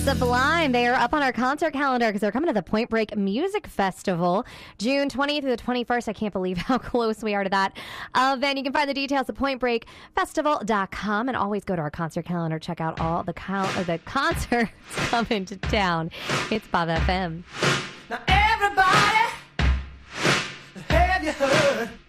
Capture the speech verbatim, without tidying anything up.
Sublime. They are up on our concert calendar because they're coming to the Point Break Music Festival, June twentieth through the twenty-first. I can't believe how close we are to that event. You can find the details at point break festival dot com and always go to our concert calendar. Check out all the, cal- the concerts coming to town. It's Bob F M. Now everybody, have you heard?